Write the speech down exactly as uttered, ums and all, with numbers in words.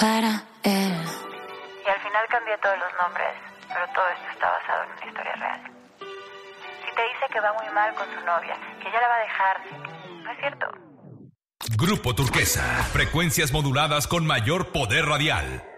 para él. Y al final cambié todos los nombres, pero todo esto está basado en una historia real. Si te dice que va muy mal con su novia, que ya la va a dejar, no es cierto. Grupo Turquesa, frecuencias moduladas con mayor poder radial.